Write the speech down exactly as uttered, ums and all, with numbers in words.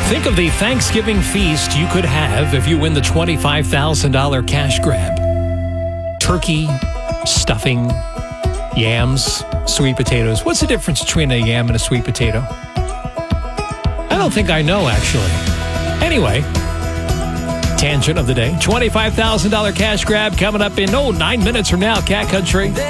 Think of the Thanksgiving feast you could have if you win the twenty-five thousand dollars cash grab. Turkey, stuffing, yams, sweet potatoes. What's the difference between a yam and a sweet potato? I don't think I know, actually. Anyway, tangent of the day. twenty-five thousand dollars cash grab coming up in, oh, nine minutes from now, Cat Country.